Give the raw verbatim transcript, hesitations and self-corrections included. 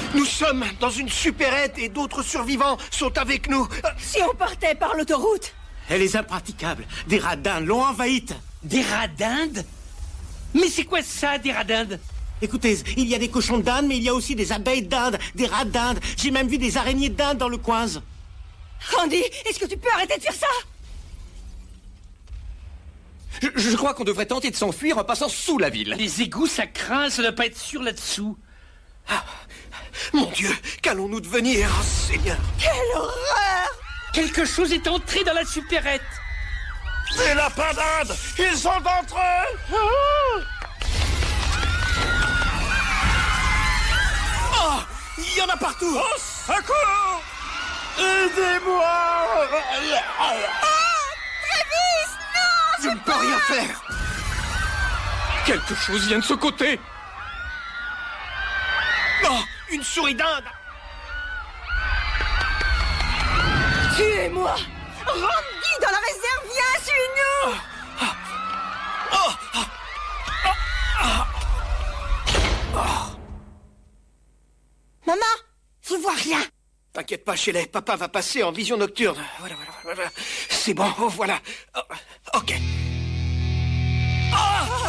Nous sommes dans une supérette et d'autres survivants sont avec nous. Si on partait par l'autoroute? Elle est impraticable. Des rats d'Inde l'ont envahite. Des rats d'Inde? Mais c'est quoi ça, des rats d'Inde? Écoutez, il y a des cochons d'Inde, mais il y a aussi des abeilles d'Inde, des rats d'Inde. J'ai même vu des araignées d'Inde dans le coin. Randy, est-ce que tu peux arrêter de faire ça? Je, je crois qu'on devrait tenter de s'enfuir en passant sous la ville. Les égouts, ça craint, ça ne doit pas être sûr là-dessous. Ah, mon Dieu, qu'allons-nous devenir, oh, Seigneur? Quelle horreur! Quelque chose est entré dans la supérette. Les lapins d'Inde, ils sont entrés. Oh, oh, il y en a partout. Oh, secours! Aidez-moi! Ah! Travis, non! Je ne peux rien faire. Quelque chose vient de ce côté. Oh, une souris d'Inde. Tuez-moi! Randy, dans la réserve, viens, suis-nous! Oh, oh, oh, oh, oh. Maman, je vois rien. T'inquiète pas, Shelley, papa va passer en vision nocturne. Voilà, voilà, voilà. C'est bon, oh, voilà. Oh, ok. Oh,